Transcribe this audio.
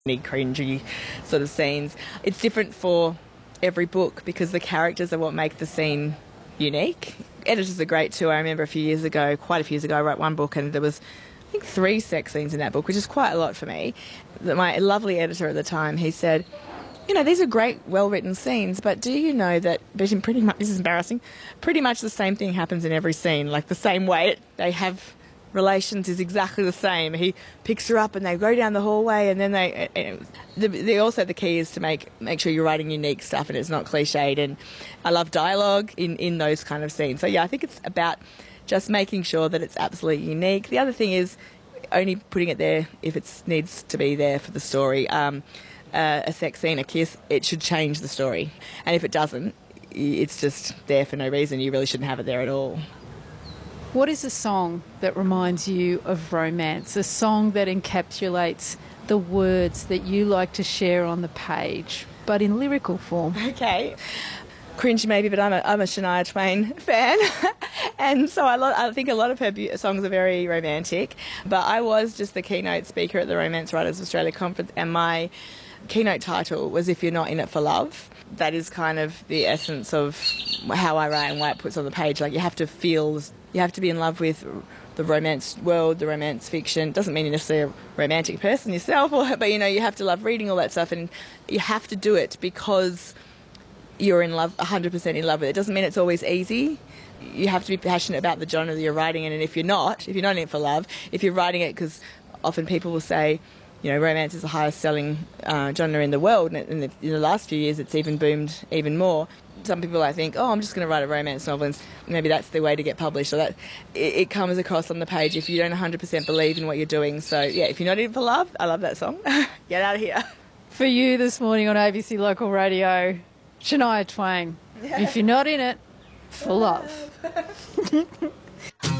Any cringy sort of scenes. It's different for every book because the characters are what make the scene unique. Editors are great too. I remember quite a few years ago, I wrote one book and there was, I think, 3 sex scenes in that book, which is quite a lot for me. My lovely editor at the time, he said, you know, these are great, well-written scenes, but do you know that pretty much, this is embarrassing, pretty much the same thing happens in every scene, like the same way they have relations is exactly the same. He picks her up and they go down the hallway and then the key is to make sure you're writing unique stuff and it's not cliched, and I love dialogue in those kind of scenes. So yeah, I think it's about just making sure that it's absolutely unique. The other thing is only putting it there if it needs to be there for the story. A sex scene, a kiss, it should change the story, and if it doesn't, it's just there for no reason. You really shouldn't have it there at all. What is a song that reminds you of romance? A song that encapsulates the words that you like to share on the page, but in lyrical form? Okay. Cringe maybe, but I'm a Shania Twain fan. And so I think a lot of her songs are very romantic. But I was just the keynote speaker at the Romance Writers Australia Conference, and my keynote title was If You're Not In It For Love. That is kind of the essence of how I write and why it puts on the page. Like, you have to be in love with the romance world, the romance fiction. It doesn't mean you're necessarily a romantic person yourself, but you know, you have to love reading all that stuff, and you have to do it because you're in love, 100% in love with it. It doesn't mean it's always easy. You have to be passionate about the genre that you're writing in, and if you're not in it for love, if you're writing it because often people will say, you know, romance is the highest selling genre in the world, and in the last few years it's even boomed even more. Some people, I think, I'm just going to write a romance novel, and maybe that's the way to get published. So that it comes across on the page if you don't 100% believe in what you're doing. So yeah, if you're not in it for love, I love that song. Get out of here. For you this morning on ABC Local Radio, Shania Twain. If you're not in it, for love.